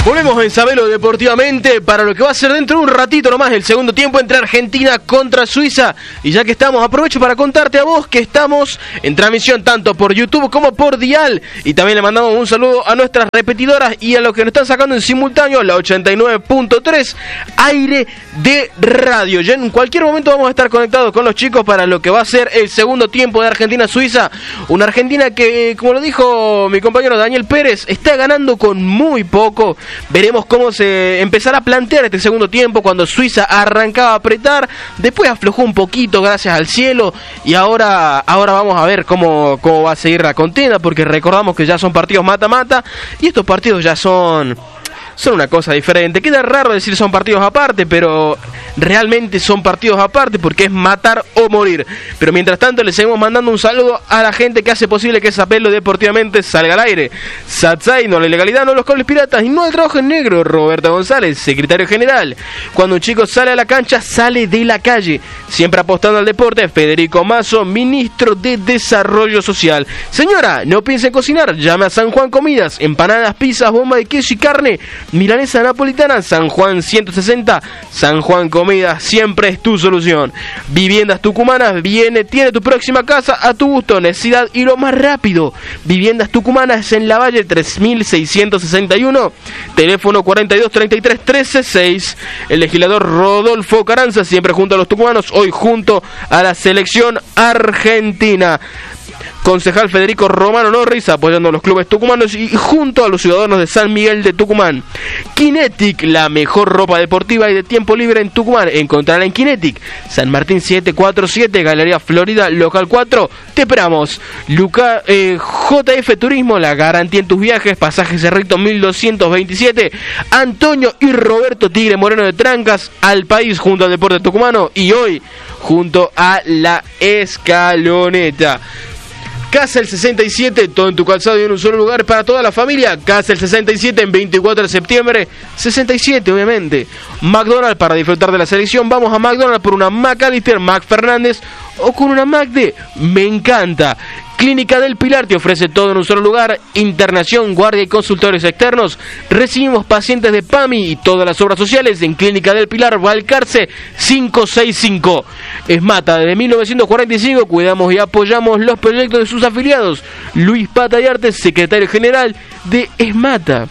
Volvemos en Sabelo Deportivamente para lo que va a ser dentro de un ratito nomás el segundo tiempo entre Argentina contra Suiza. Y ya que estamos, aprovecho para contarte a vos que estamos en transmisión tanto por YouTube como por Dial. Y también le mandamos un saludo a nuestras repetidoras y a los que nos están sacando en simultáneo la 89.3 Aire de Radio. Ya en cualquier momento vamos a estar conectados con los chicos para lo que va a ser el segundo tiempo de Argentina-Suiza. Una Argentina que, como lo dijo mi compañero Daniel Pérez, está ganando con muy poco. Veremos cómo se empezará a plantear este segundo tiempo cuando Suiza arrancaba a apretar, después aflojó un poquito gracias al cielo y ahora vamos a ver cómo va a seguir la contienda, porque recordamos que ya son partidos mata-mata y estos partidos ya son una cosa diferente. Queda raro decir son partidos aparte, pero realmente son partidos aparte porque es matar o morir. Pero mientras tanto le seguimos mandando un saludo a la gente que hace posible que Sabelo Deportivamente salga al aire. Satsai, no a la ilegalidad, no a los cables piratas y no al trabajo en negro. Roberto González, secretario general. Cuando un chico sale a la cancha, sale de la calle. Siempre apostando al deporte. Federico Mazo, ministro de Desarrollo Social. Señora, no piense en cocinar, llame a San Juan Comidas. Empanadas, pizzas, bomba de queso y carne, milanesa napolitana, San Juan 160. San Juan Comidas, siempre es tu solución. Viviendas Tucumanas, tiene tu próxima casa a tu gusto, necesidad y lo más rápido. Viviendas Tucumanas en la Valle 3661, teléfono 4233-136. El legislador Rodolfo Carranza, siempre junto a los tucumanos, hoy junto a la selección argentina. Concejal Federico Romano Norris apoyando a los clubes tucumanos y junto a los ciudadanos de San Miguel de Tucumán. Kinetic, la mejor ropa deportiva y de tiempo libre en Tucumán. Encontrarla en Kinetic, San Martín 747, Galería Florida, local 4. Te esperamos. JF Turismo, la garantía en tus viajes. Pasajes Cerrito 1227. Antonio y Roberto Tigre Moreno de Trancas, al país junto al deporte tucumano y hoy junto a la Escaloneta. Casa el 67, todo en tu calzado y en un solo lugar para toda la familia. Casa el 67 en 24 de septiembre, 67 obviamente. McDonald's, para disfrutar de la selección, vamos a McDonald's por una McAllister, Mac Fernández o con una Mac de Me Encanta. Clínica del Pilar te ofrece todo en un solo lugar, internación, guardia y consultorios externos. Recibimos pacientes de PAMI y todas las obras sociales en Clínica del Pilar, Balcarce 565. Esmata, desde 1945 cuidamos y apoyamos los proyectos de sus afiliados. Luis Patayarte, secretario general de Esmata.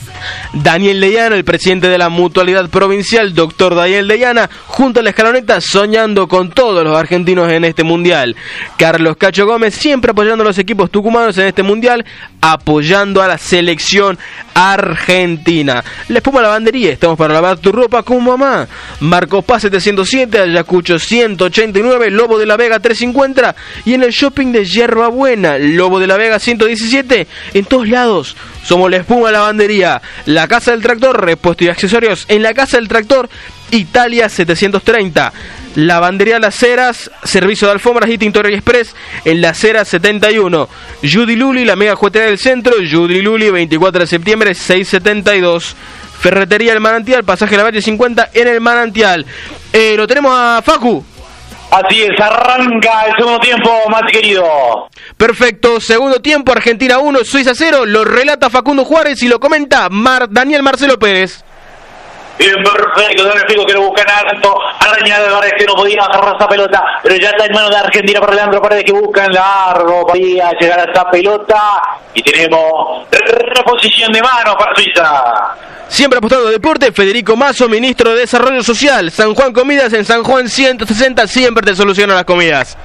Daniel Leyana, el presidente de la Mutualidad Provincial, doctor Daniel Leyana, junto a la Escaloneta, soñando con todos los argentinos en este mundial. Carlos Cacho Gómez, siempre apoyando a los equipos tucumanos en este mundial, apoyando a la selección argentina. La Espuma Lavandería, estamos para lavar tu ropa con mamá. Marcos Paz 707, Ayacucho 189, Lobo de la Vega 350 y en el shopping de Yerba Buena, Lobo de la Vega 117, en todos lados. Somos La Espuma Lavandería. La Casa del Tractor, repuesto y accesorios en la Casa del Tractor, Italia 730. Lavandería Las Heras, servicio de alfombras y tintorería express en Las Heras 71. Judy Luli, la mega juguetería del centro, Judy Luli, 24 de septiembre 672. Ferretería El Manantial, pasaje La Valle 50 en El Manantial. Lo tenemos a Facu. Así es, arranca el segundo tiempo, más querido. Perfecto, segundo tiempo, Argentina 1, Suiza 0, lo relata Facundo Juárez y lo comenta Daniel Marcelo Pérez. Bien, perfecto, no explico que lo buscan alto, arañada de Vargas que no podía agarrar esa pelota, pero ya está en manos de Argentina para Leandro Paredes que buscan largo, podía llegar a esa pelota y tenemos reposición de manos para Suiza. Siempre apostando al deporte, Federico Mazo, ministro de Desarrollo Social. San Juan Comidas en San Juan 160, siempre te solucionan las comidas.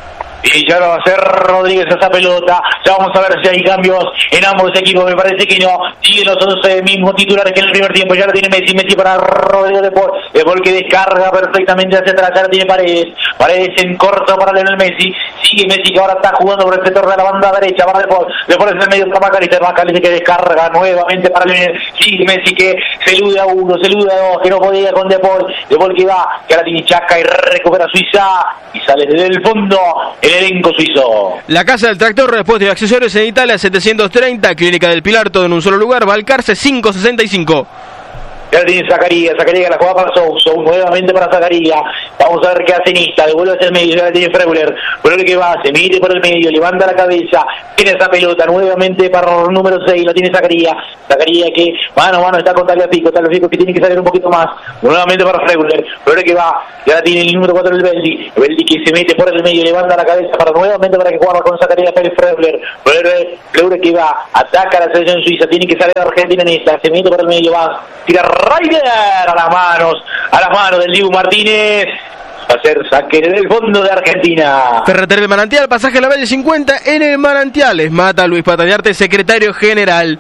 Y ya lo va a hacer Rodríguez esa pelota. Ya vamos a ver si hay cambios en ambos equipos. Me parece que no. Siguen los 11 mismos titulares que en el primer tiempo. Ya lo tiene Messi para Rodrigo de Paul que descarga perfectamente hacia atrás. Ya lo tiene Paredes en corto para Lionel Messi. Sigue Messi que ahora está jugando por el sector de la banda derecha para De Paul en el medio para Macalister que descarga nuevamente para Lionel. Sigue Messi que se elude a uno, se elude a dos, que no podía con De Paul que va, que ahora tiene Chaca y recupera Suiza y sale desde el fondo el elenco suizo. La Casa del Tractor, repuestos y accesorios en Italia 730, Clínica del Pilar, todo en un solo lugar, Balcarce 565. Ya la tiene Zacarías que la juega para Sousa, nuevamente para Zacarías. Vamos a ver qué hace Nista, devuelve hacia el medio, ya la tiene Freuler que va, se mete por el medio, levanta la cabeza, tiene esa pelota nuevamente para el número 6, la tiene Zacarías que mano a mano está con Tagliafico que tiene que salir un poquito más, nuevamente para Freuler que va, ya la tiene el número 4 el Beldi que se mete por el medio, levanta la cabeza nuevamente para que juegue con Zacarías Pérez Freuler que va, ataca a la selección suiza, tiene que salir a Argentina en esta, se mete por el medio, va, tira Raider a las manos del Dibu Martínez. Va a ser saque del fondo de Argentina. Ferretería El Manantial, pasaje a la Valle 50 en El Manantial. Les mata Luis Patallarte, secretario general.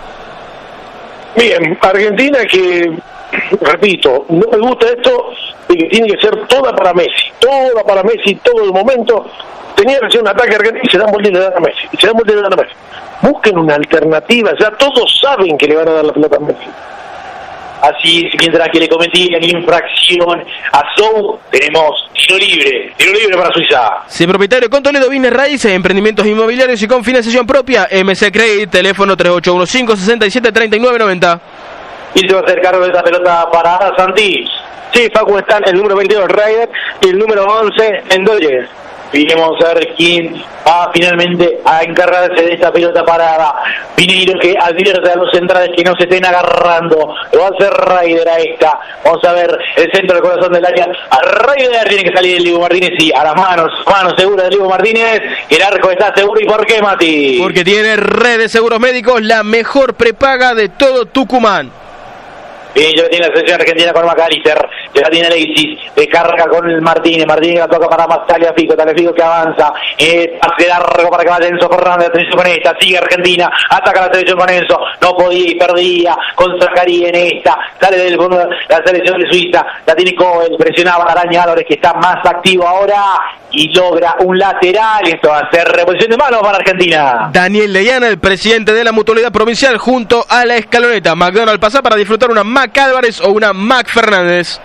Bien, Argentina que, repito, no me gusta esto de que tiene que ser toda para Messi, todo el momento. Tenía que ser un ataque argentino y se dan vuelta y le dan a Messi, Busquen una alternativa, ya todos saben que le van a dar la pelota a Messi. Así es, mientras que le cometían infracción a Sou, tenemos tiro libre para Suiza. Si propietario con Toledo Business Raíces, emprendimientos inmobiliarios y con financiación propia, MC Credit, teléfono 3815-673990. Y se va a hacer cargo de esa pelota para Santi. Sí, Facu, están el número 22 Ryder y el número 11 Endoye. Vamos a ver quién va finalmente a encargarse de esta pelota parada. Pineiro que advierte a los centrales que no se estén agarrando. Lo va a hacer Raider a esta. Vamos a ver el centro del corazón del área. A Raider tiene que salir el Diego Martínez. Sí, a las manos seguras del Diego Martínez. El arco está seguro. ¿Y por qué, Mati? Porque tiene Red de Seguros Médicos, la mejor prepaga de todo Tucumán. Bien, ya tiene la selección argentina con McAllister, ya la tiene Alexis, descarga con el Martínez la toca para más Tagliafico que avanza, pase largo para que vaya Enzo Fernández, atención con esta, sigue Argentina, ataca la selección con Enzo, no podía y perdía, con Zacarías en esta, sale del fondo la selección de Suiza, la tiene Coel, presionaba a Araña Álvarez que está más activo ahora y logra un lateral, y esto va a ser reposición de manos para Argentina. Daniel Leyana, el presidente de la Mutualidad Provincial, junto a la escaloneta. McDonald's pasa para disfrutar una Mac Álvarez o una Mac Fernández.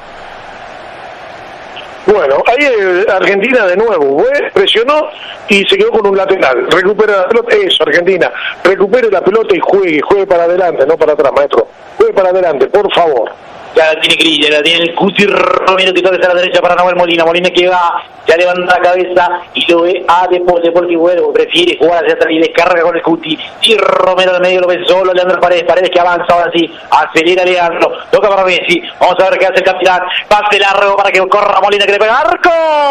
Bueno, ahí Argentina de nuevo, presionó y se quedó con un lateral. Recupera la pelota, eso, Argentina. Recupere la pelota y juegue para adelante, no para atrás, maestro. Juegue para adelante, por favor. Ya la tiene Grilla, la tiene el Cuti Romero que toca a la derecha para Nahuel Molina que va, ya levanta la cabeza y lo ve a Depol que bueno, prefiere jugar hacia atrás y descarga con el Cuti, y Romero al medio lo ve solo, Leandro Paredes que avanza ahora sí, acelera Leandro, toca para Messi, vamos a ver qué hace el capitán, pase largo para que corra Molina que le pega arco,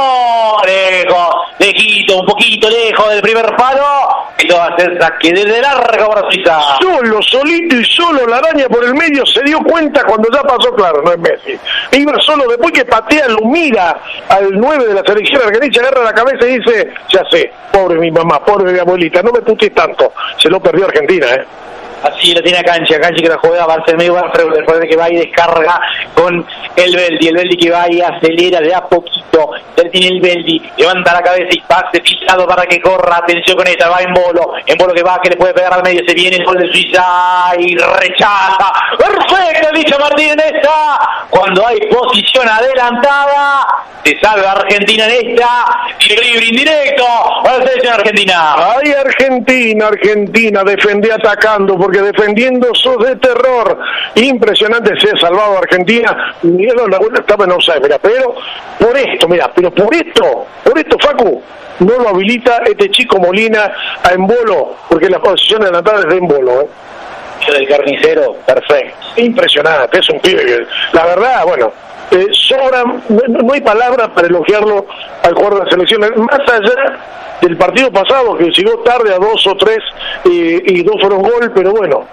lejito, un poquito lejos del primer palo, y lo va a hacer saque desde largo para Suiza. Solito y solo la araña por el medio se dio cuenta cuando ya pasó. Claro, no es Messi. Iba solo, después que patea, lo mira al 9 de la selección argentina, agarra la cabeza y dice, ya sé, pobre mi mamá, pobre mi abuelita, no me putees tanto. Se lo perdió Argentina, Así la tiene a Canchi que la juega, va al medio, Freuler que va y descarga con el Beldi que va y acelera de a poquito, ya tiene el Beldi, levanta la cabeza y pase pisado para que corra, atención con esta, va en bolo que va, que le puede pegar al medio, se viene el gol de Suiza y rechaza, perfecto, dicho Martín en esta, cuando hay posición adelantada, se salva Argentina en esta, y libre indirecto, a la selección argentina. Ay, Argentina, defendí atacando, porque defendiendo sos de terror. Impresionante, se ha salvado Argentina. Mira, la vuelta estaba en offside, pero por esto, Facu, no lo habilita este chico Molina a Embolo, porque la posición adelantada es de Embolo, del carnicero, perfecto. Impresionante, es un pibe que, la verdad, sobran, no hay palabras para elogiarlo al jugador de la selección, más allá del partido pasado que llegó tarde a 2 o 3 y 2 fueron gol, pero bueno,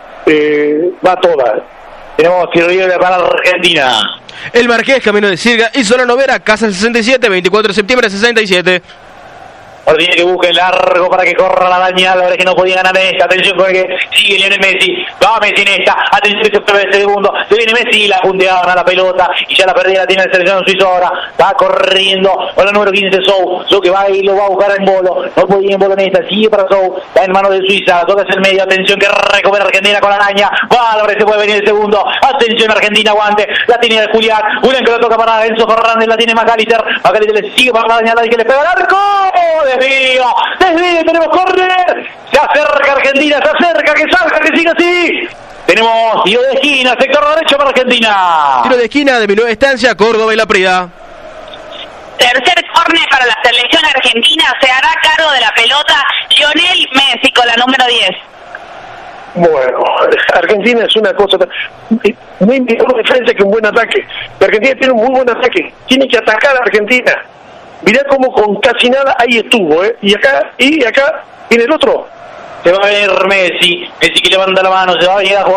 va toda. Tenemos tiro libre para Argentina. El Marqués, camino de Sirga y Solano Vera, casa 67, 24 de septiembre 67. Tiene que busque largo para que corra la araña, la verdad es que no podía ganar en esta, atención con el que sigue Lionel Messi, va Messi en esta, atención que se prueba el segundo, se viene Messi, la punteaban a la pelota y ya la perdida la tiene el seleccionado suizo ahora, va corriendo con la número 15 Sou que va y lo va a buscar en bolo, no podía en bolo en esta, sigue para Sou, está en manos de Suiza, toca hacia el medio, atención que recupera Argentina con la araña, va, ahora se puede venir el segundo, atención Argentina, aguante, la tiene Julián que lo toca para Enzo Fernández, la tiene McAllister le sigue para la araña, la que le pega el arco, desvío, tenemos córner, se acerca Argentina, que salga, que siga así, Tenemos tiro de esquina, sector derecho para Argentina. Tiro de esquina de mi nueva estancia, Córdoba y La Prida. Tercer córner para la selección argentina, se hará cargo de la pelota Lionel Messi con la número 10. Bueno, Argentina es una cosa, no hay mejor defensa que un buen ataque. Argentina tiene un muy buen ataque, tiene que atacar a Argentina. Mirá cómo con casi nada ahí estuvo, y acá viene el otro. Se va a ver Messi que levanta la mano, se va a venir a jugar